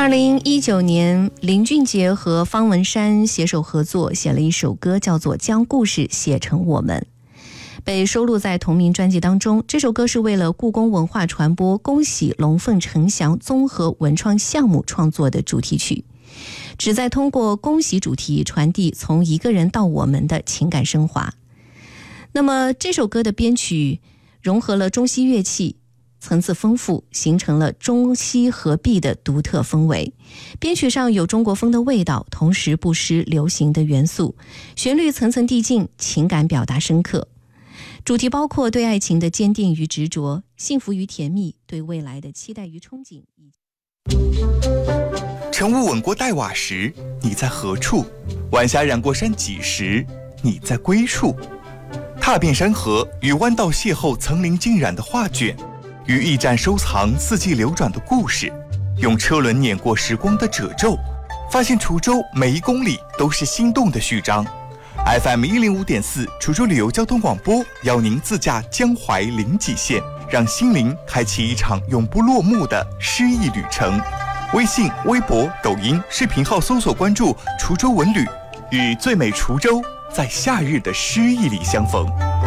2019年，林俊杰和方文山携手合作写了一首歌，叫做《将故事写成我们》，被收录在同名专辑当中。这首歌是为了故宫文化传播恭喜龙凤呈祥综合文创项目创作的主题曲，旨在通过恭喜主题传递从一个人到我们的情感升华。那么这首歌的编曲融合了中西乐器，层次丰富，形成了中西合璧的独特风味。编曲上有中国风的味道，同时不失流行的元素，旋律层层递进，情感表达深刻。主题包括对爱情的坚定与执着，幸福与甜蜜，对未来的期待与憧憬。 晨雾吻过黛瓦时，你在何处？晚霞染过山脊时，你在归处？踏遍山河，与弯道邂逅层林尽染的画卷，于驿站收藏四季流转的故事，用车轮碾过时光的褶皱，发现滁州每一公里都是心动的序章。FM 105.4滁州旅游交通广播邀您自驾江淮临济县，让心灵开启一场永不落幕的诗意旅程。微信、微博、抖音视频号搜索关注滁州文旅，与最美滁州在夏日的诗意里相逢。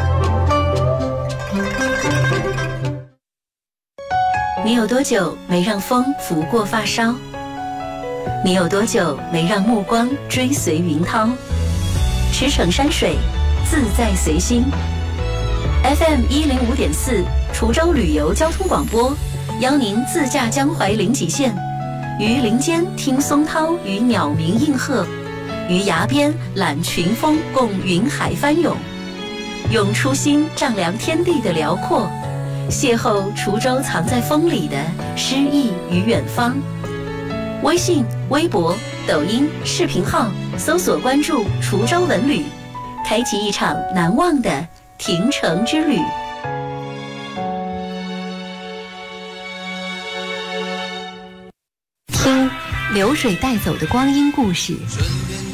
你有多久没让风拂过发梢？你有多久没让目光追随云涛？驰骋山水，自在随心。FM 105.4滁州旅游交通广播，邀您自驾江淮临济县，于林间听松涛与鸟鸣应和，于崖边览群峰共云海翻涌，用初心丈量天地的辽阔，邂逅滁州藏在风里的诗意与远方。微信、微博、抖音视频号搜索关注滁州文旅，开启一场难忘的亭城之旅。 听流水带走的光阴故事，